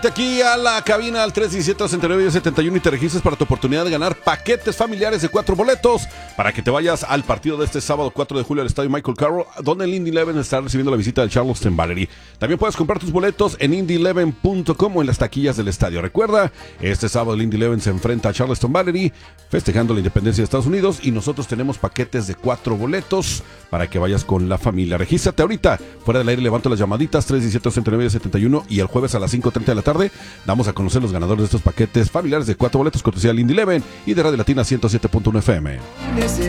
Aquí a la cabina al 317-69-71 y te registras para tu oportunidad de ganar paquetes familiares de 4 boletos para que te vayas al partido de este sábado 4 de julio al estadio Michael Carroll, donde el Indy 11 está recibiendo la visita del Charleston Battery. También puedes comprar tus boletos en indy11.com o en las taquillas del estadio. Recuerda, este sábado el Indy 11 se enfrenta a Charleston Battery festejando la independencia de Estados Unidos y nosotros tenemos paquetes de 4 boletos para que vayas con la familia. Regístrate ahorita, fuera del aire levanto las llamaditas 317-69-71 y el jueves a las 5:30 de la tarde damos a conocer los ganadores de estos paquetes familiares de 4 boletos cortesía del Indy 11 y de Radio Latina 107.1 FM.